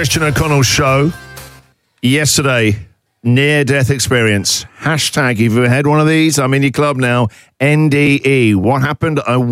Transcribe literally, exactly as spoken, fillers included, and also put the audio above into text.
Christian O'Connell show. Yesterday, near-death experience. Hashtag, if you've had one of these, I'm in your club now. N D E. What happened? I